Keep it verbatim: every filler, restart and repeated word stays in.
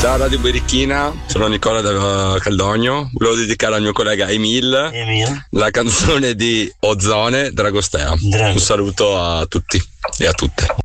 Ciao Radio Berichina, sono Nicola da Caldogno. Volevo dedicare al mio collega Emil, Emil. la canzone di Ozone Dragostea. Drago. Un saluto a tutti e a tutte.